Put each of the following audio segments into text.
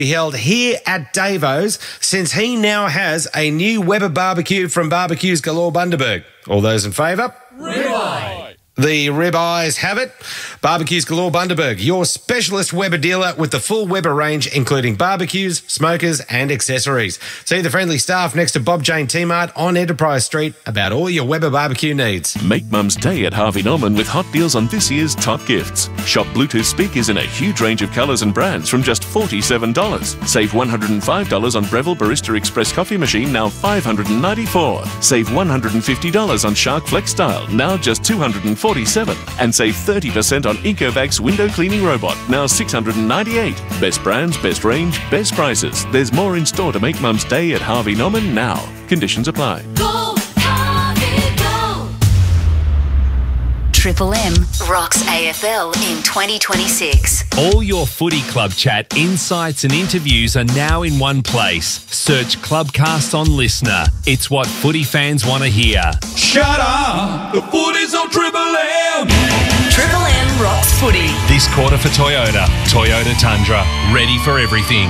held here at Davo's, since he now has a new Weber barbecue from Barbecues Galore Bundaberg. All those in favour? Ribeye. The ribeyes have it. Barbecues Galore Bundaberg, your specialist Weber dealer with the full Weber range, including barbecues, smokers and accessories. See the friendly staff next to Bob Jane T-Mart on Enterprise Street about all your Weber barbecue needs. Make Mum's Day at Harvey Norman with hot deals on this year's top gifts. Shop Bluetooth speakers in a huge range of colours and brands from just $47. Save $105 on Breville Barista Express coffee machine, now $594. Save $150 on Shark Flex Style, now just $247. And save 30% on Ecovac's window cleaning robot, now $698. Best brands, best range, best prices. There's more in store to make Mum's Day at Harvey Norman now. Conditions apply. Go, Harvey, go! Triple M rocks AFL in 2026. All your footy club chat, insights and interviews are now in one place. Search Clubcast on Listener. It's what footy fans want to hear. Shut up! The footy's on Triple M! Triple M rocks footy. This quarter for Toyota. Toyota Tundra. Ready for everything.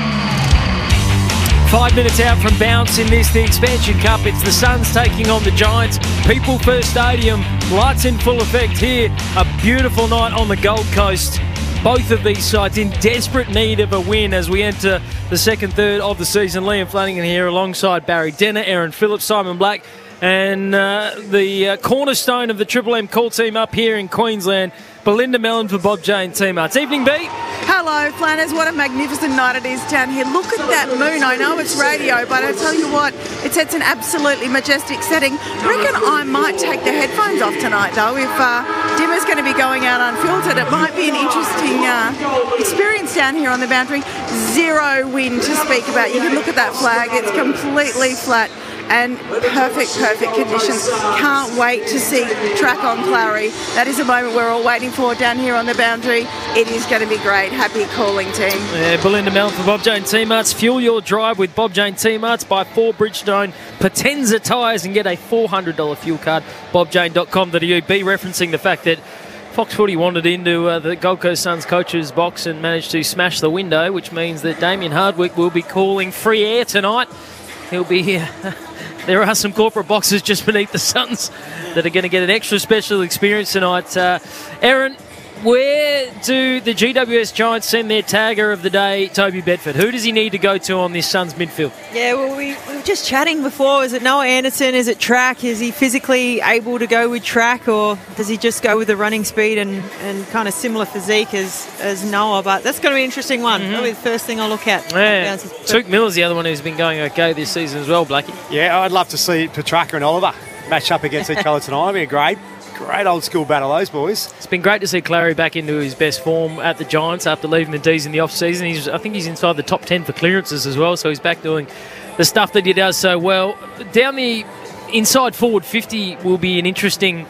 5 minutes out from bounce in this, the Expansion Cup. It's the Suns taking on the Giants. People First Stadium, lights in full effect here. A beautiful night on the Gold Coast. Both of these sides in desperate need of a win as we enter the second third of the season. Liam Flanagan here alongside Barry Denner, Aaron Phillips, Simon Black, and the cornerstone of the Triple M call team up here in Queensland, Belinda Mellon for Bob Jane T-Marts. Evening, B. Hello, Flanners. What a magnificent night it is down here. Look at that moon. I know it's radio, but I tell you what, it sets an absolutely majestic setting. I reckon I might take the headphones off tonight, though. If Dimmer's going to be going out unfiltered, it might be an interesting experience down here on the boundary. Zero wind to speak about. You can look at that flag. It's completely flat. And perfect conditions. Can't wait to see track on Clary. That is a moment we're all waiting for down here on the boundary. It is going to be great. Happy calling, team. Yeah, Belinda Mellon for Bob Jane T-Marts. Fuel your drive with Bob Jane T-Marts. Buy 4 Bridgestone Potenza tyres and get a $400 fuel card. BobJane.com.au. Be referencing the fact that Fox Footy wandered into the Gold Coast Suns coach's box and managed to smash the window, which means that Damien Hardwick will be calling free air tonight. He'll be here. There are some corporate boxes just beneath the Suns that are going to get an extra special experience tonight. Aaron, where do the GWS Giants send their tagger of the day, Toby Bedford? Who does he need to go to on this Suns midfield? Yeah, well, we were just chatting before. Is it Noah Anderson? Is it track? Is he physically able to go with track, or does he just go with the running speed and kind of similar physique as Noah? But that's going to be an interesting one. That'll be the first thing I'll look at. Yeah. Tuke Miller's the other one who's been going okay this season as well, Blackie. Yeah, I'd love to see Petrarca and Oliver match up against each other tonight. It'd be a great old school battle, those boys. It's been great to see Clary back into his best form at the Giants after leaving the D's in the off-season. I think he's inside the top 10 for clearances as well, so he's back doing the stuff that he does so well. Down the inside forward 50 will be an interesting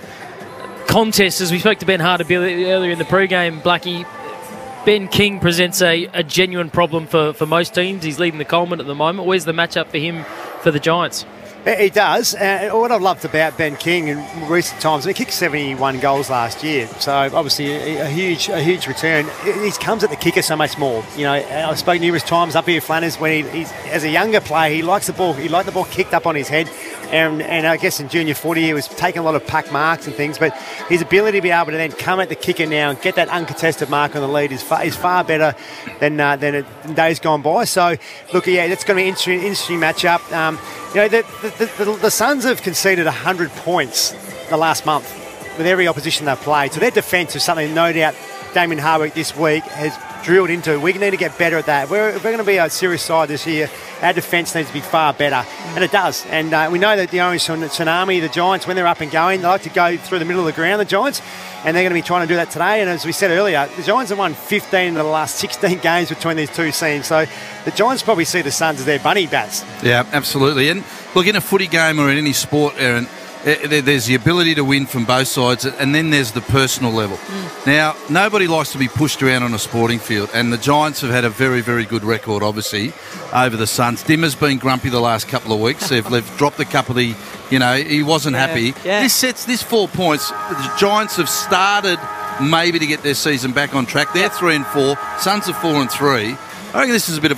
contest, as we spoke to Ben Hart earlier in the pre-game, Blackie. Ben King presents a genuine problem for most teams. He's leading the Coleman at the moment. Where's the matchup for him for the Giants? He does. What I've loved about Ben King in recent times, he kicked 71 goals last year, so obviously a huge return. He comes at the kicker so much more. You know, I've spoken numerous times up here, Flanners, when he's as a younger player, he likes the ball. He liked the ball kicked up on his head, and I guess in junior footy he was taking a lot of pack marks and things. But his ability to be able to then come at the kicker now and get that uncontested mark on the lead is far better than days gone by. So look, yeah, that's going to be an interesting matchup. You know, the Suns have conceded 100 points the last month with every opposition they've played. So their defence is something, no doubt, Damien Hardwick this week has drilled into. We need to get better at that. If we're going to be a serious side this year, our defence needs to be far better. And it does. And we know that the Orange Tsunami, the Giants, when they're up and going, they like to go through the middle of the ground, the Giants. And they're going to be trying to do that today. And as we said earlier, the Giants have won 15 of the last 16 games between these two teams. So the Giants probably see the Suns as their bunny bats. Yeah, absolutely. And look, in a footy game or in any sport, Aaron, there's the ability to win from both sides, and then there's the personal level. Now, nobody likes to be pushed around on a sporting field, and the Giants have had a very, very good record, obviously, over the Suns. Dimmer's been grumpy the last couple of weeks. They've dropped a couple of the, he wasn't happy. Yeah. This 4 points, the Giants have started maybe to get their season back on track. They're 3 and 4, Suns are 4 and 3. I reckon this is a bit of